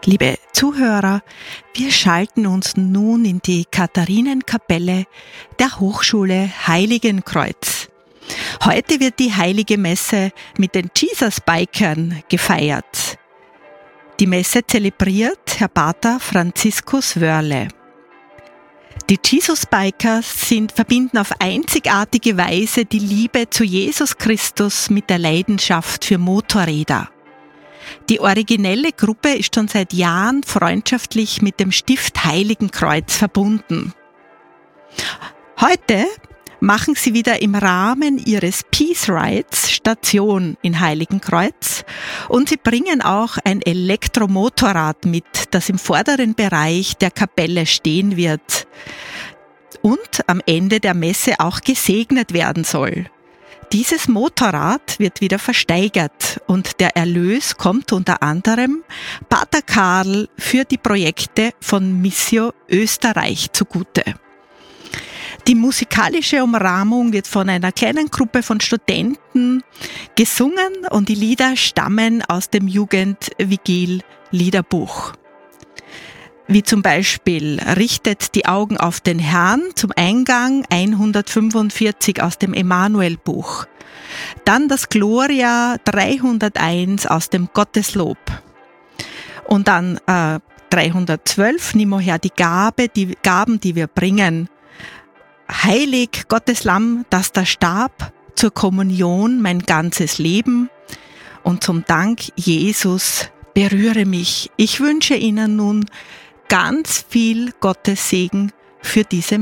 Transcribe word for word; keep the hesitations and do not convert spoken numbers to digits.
Liebe Zuhörer, wir schalten uns nun in die Katharinenkapelle der Hochschule Heiligenkreuz. Heute wird die Heilige Messe mit den Jesus-Bikern gefeiert. Die Messe zelebriert Herr Pater Franziskus Wörle. Die Jesus-Bikers sind, verbinden auf einzigartige Weise die Liebe zu Jesus Christus mit der Leidenschaft für Motorräder. Die originelle Gruppe ist schon seit Jahren freundschaftlich mit dem Stift Heiligenkreuz verbunden. Heute machen sie wieder im Rahmen ihres Peace Rides Station in Heiligenkreuz und sie bringen auch ein Elektromotorrad mit, das im vorderen Bereich der Kapelle stehen wird und am Ende der Messe auch gesegnet werden soll. Dieses Motorrad wird wieder versteigert und der Erlös kommt unter anderem Pater Karl für die Projekte von Missio Österreich zugute. Die musikalische Umrahmung wird von einer kleinen Gruppe von Studenten gesungen und die Lieder stammen aus dem Jugendvigil-Liederbuch. Wie zum Beispiel Richtet die Augen auf den Herrn zum Eingang hundertfünfundvierzig aus dem Emanuel-Buch. Dann das Gloria dreihunderteins aus dem Gotteslob. Und dann äh, dreihundertzwölf, Nimm o Herr die Gabe, die Gaben, die wir bringen. Heilig Gottes Lamm, das da starb, zur Kommunion mein ganzes Leben. Und zum Dank Jesus, berühre mich. Ich wünsche Ihnen nun ganz viel Gottes Segen für diese